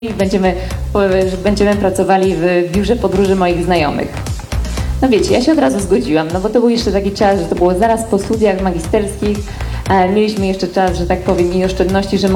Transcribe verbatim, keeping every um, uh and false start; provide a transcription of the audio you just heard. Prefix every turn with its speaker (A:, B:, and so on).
A: i będziemy, że będziemy pracowali w biurze podróży moich znajomych. No wiecie, ja się od razu zgodziłam, no bo to był jeszcze taki czas, że to było zaraz po studiach magisterskich, mieliśmy jeszcze czas, że tak powiem, i oszczędności, że